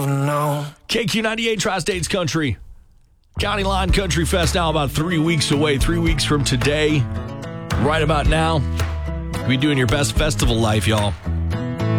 No. KQ98 Tri-States Country. County Line Country Fest now about 3 weeks away. 3 weeks from today. Right about now. You'll be doing your best festival life, y'all.